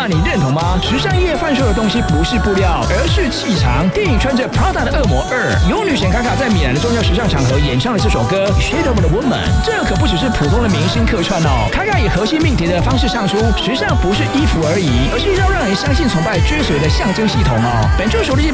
那你认同吗？时尚业贩售的东西不是布料，而是气场。电影《穿着 Prada 的恶魔2》，由女神卡卡在米兰的重要时尚场合演唱了这首歌《Shape of the Woman》。这可不只是普通的明星客串哦，卡卡以核心命题的方式唱出，时尚不是衣服而已，而是要让人相信、崇拜、追随的象征系统哦。本周首例